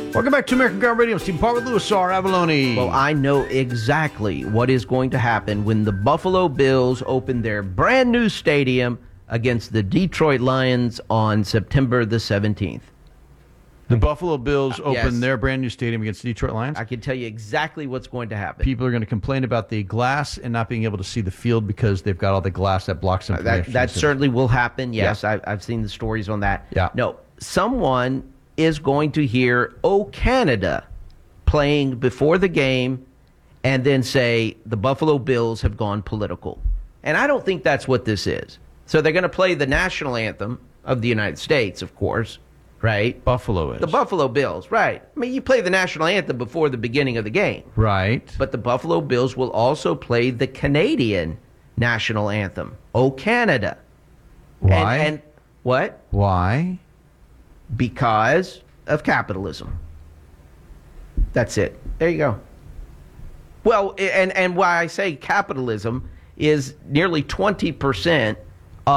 Welcome back to American Guard Radio. Steve Part with Louis R. Avalone. Well, I know exactly what is going to happen when the Buffalo Bills open their brand new stadium against the Detroit Lions on September the 17th. The Buffalo Bills open yes. their brand new stadium against the Detroit Lions. I can tell you exactly what's going to happen. People are going to complain about the glass and not being able to see the field because they've got all the glass that blocks them. That certainly will happen, yes. Yeah. I've seen the stories on that. Yeah. No, someone is going to hear "Oh Canada" playing before the game and then say the Buffalo Bills have gone political. And I don't think that's what this is. So they're going to play the national anthem of the United States, of course, right? Buffalo is. The Buffalo Bills, right. I mean, you play the national anthem before the beginning of the game. Right. But the Buffalo Bills will also play the Canadian national anthem, "Oh Canada." Why? And what? Why? Because of capitalism. That's it. There you go. Well, and why I say capitalism is nearly 20%